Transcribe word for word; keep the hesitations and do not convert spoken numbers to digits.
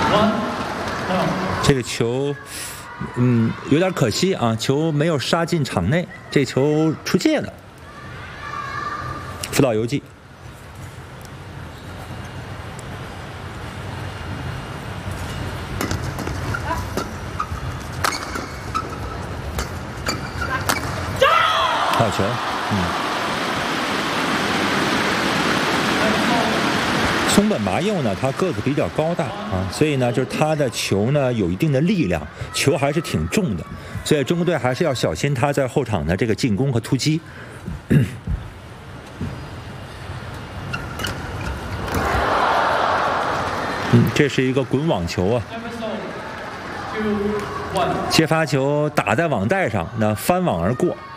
这个球，嗯，有点可惜啊，球没有杀进场内，这球出界了。福岛游纪。好球，嗯。松本麻佑呢，他个子比较高大啊，所以呢，就是他的球呢有一定的力量，球还是挺重的，所以中国队还是要小心他在后场的这个进攻和突击。嗯，这是一个滚网球啊，接发球打在网带上，那翻网而过。